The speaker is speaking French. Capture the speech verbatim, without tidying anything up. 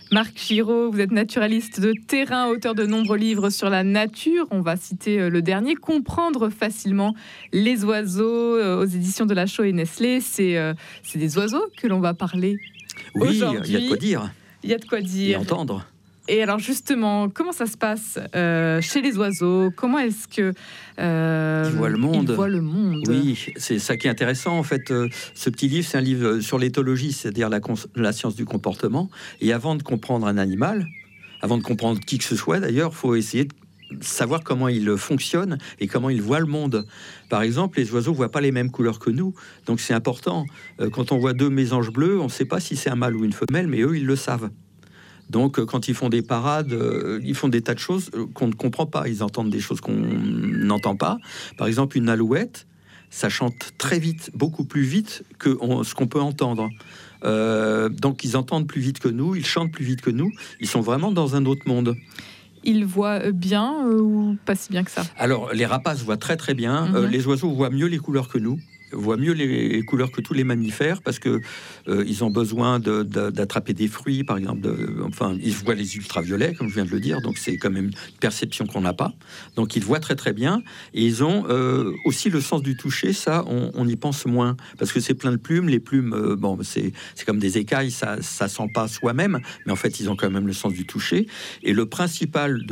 Marc Giraud, vous êtes naturaliste de terrain, auteur de nombreux livres sur la nature. On va citer le dernier, Comprendre facilement les oiseaux, aux éditions de La Chaux et Nestlé. C'est, euh, c'est des oiseaux que l'on va parler oui, aujourd'hui. Il y a de quoi dire. Il y a de quoi dire. Et entendre. Et alors justement, comment ça se passe euh, chez les oiseaux? Comment est-ce que euh, ils voient le monde? Ils voient le monde. Oui, c'est ça qui est intéressant en fait. Euh, ce petit livre, c'est un livre sur l'éthologie, c'est-à-dire la, cons- la science du comportement. Et avant de comprendre un animal, avant de comprendre qui que ce soit, d'ailleurs, il faut essayer de savoir comment il fonctionne et comment il voit le monde. Par exemple, les oiseaux voient pas les mêmes couleurs que nous, donc c'est important. Euh, quand on voit deux mésanges bleus, on ne sait pas si c'est un mâle ou une femelle, mais eux, ils le savent. Donc, quand ils font des parades, euh, ils font des tas de choses qu'on ne comprend pas. Ils entendent des choses qu'on n'entend pas. Par exemple, une alouette, ça chante très vite, beaucoup plus vite que on, ce qu'on peut entendre. Euh, donc, ils entendent plus vite que nous, ils chantent plus vite que nous. Ils sont vraiment dans un autre monde. Ils voient bien euh, ou pas si bien que ça? Alors, les rapaces voient très très bien. Mm-hmm. Euh, les oiseaux voient mieux les couleurs que nous. Voient mieux les couleurs que tous les mammifères parce que euh, ils ont besoin de, de, d'attraper des fruits, par exemple. De, enfin, ils voient les ultraviolets, comme je viens de le dire, donc c'est quand même une perception qu'on n'a pas. Donc ils voient très très bien et ils ont euh, aussi le sens du toucher. Ça, on, on y pense moins parce que c'est plein de plumes. Les plumes, euh, bon, c'est c'est comme des écailles, ça ça sent pas soi-même, mais en fait ils ont quand même le sens du toucher. Et le principal de